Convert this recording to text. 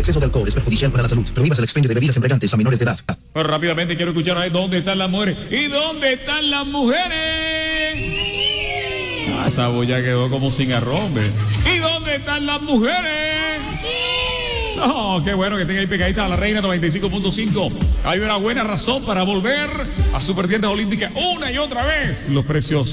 exceso de alcohol es perjudicial para la salud. Prohíbas el expendio de bebidas embriagantes a menores de edad. Pues rápidamente quiero escuchar ahí dónde están las mujeres. ¿Y dónde están las mujeres? Esa boya quedó como sin arrombe. ¿Y dónde están las mujeres? Oh, qué bueno que tenga ahí pegadita a la Reina 95.5. Hay una buena razón para volver a Supertiendas Olímpicas una y otra vez. Los precios